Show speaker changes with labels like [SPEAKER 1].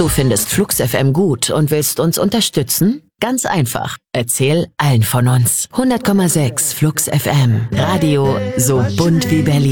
[SPEAKER 1] Du findest Flux FM gut und willst uns unterstützen? Ganz einfach. Erzähl allen von uns. 100,6 Flux FM. Radio so bunt wie Berlin.